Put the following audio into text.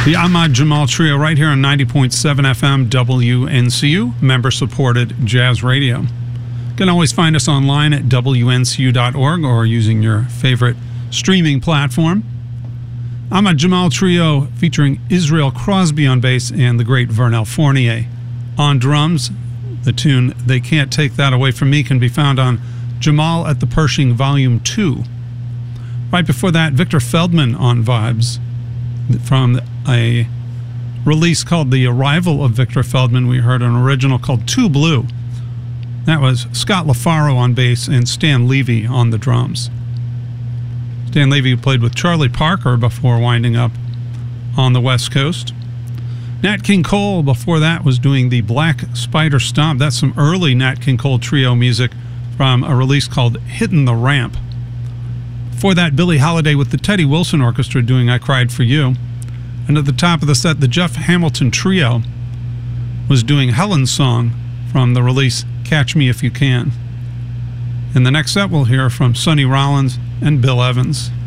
The Ahmad Jamal Trio right here on 90.7 FM WNCU, member-supported jazz radio. You can always find us online at WNCU.org or using your favorite streaming platform. Ahmad Jamal Trio featuring Israel Crosby on bass and the great Vernel Fournier on drums. The tune They Can't Take That Away From Me can be found on Jamal at the Pershing Volume 2. Right before that, Victor Feldman on vibes from a release called The Arrival of Victor Feldman. We heard an original called Too Blue. That was Scott LaFaro on bass and Stan Levy on the drums. Stan Levy played with Charlie Parker before winding up on the West Coast. Nat King Cole before that was doing the Black Spider Stomp. That's some early Nat King Cole trio music from a release called Hittin' the Ramp. Before that, Billie Holiday with the Teddy Wilson Orchestra doing I Cried for You. And at the top of the set, the Jeff Hamilton Trio was doing Helen's Song from the release Catch Me If You Can. In the next set, we'll hear from Sonny Rollins and Bill Evans.